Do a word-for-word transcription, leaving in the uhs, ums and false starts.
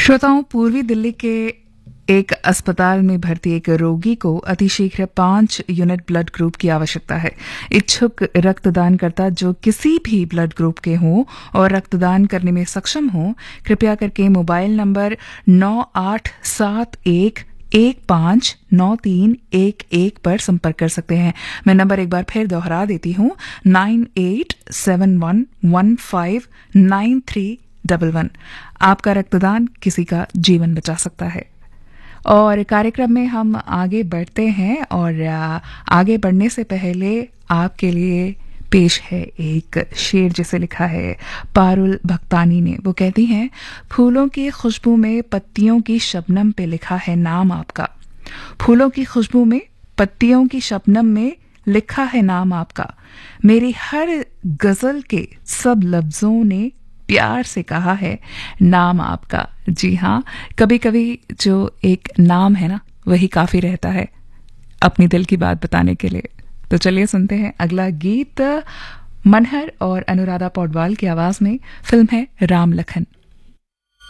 श्रोताओं, पूर्वी दिल्ली के एक अस्पताल में भर्ती एक रोगी को अतिशीघ्र पांच यूनिट ब्लड ग्रुप की आवश्यकता है। इच्छुक रक्तदानकर्ता जो किसी भी ब्लड ग्रुप के हों और रक्तदान करने में सक्षम हों, कृपया करके मोबाइल नंबर नौ आठ सात एक एक पांच नौ तीन एक एक पर संपर्क कर सकते हैं। मैं नंबर एक बार फिर दोहरा देती हूँ, nine eight seven one one five nine three double one. आपका रक्तदान किसी का जीवन बचा सकता है। और कार्यक्रम में हम आगे बढ़ते हैं और आगे बढ़ने से पहले आपके लिए पेश है एक शेर जिसे लिखा है पारुल भक्तानी ने। वो कहती हैं, फूलों की खुशबू में पत्तियों की शबनम पे लिखा है नाम आपका। फूलों की खुशबू में पत्तियों की शबनम में लिखा है नाम आपका। मेरी हर गजल के सब लफ्जों ने प्यार से कहा है नाम आपका। जी हाँ, कभी कभी जो एक नाम है ना, वही काफी रहता है अपनी दिल की बात बताने के लिए। तो चलिए सुनते हैं अगला गीत। मनहर और अनुराधा पौडवाल की आवाज में। फिल्म है राम लखन।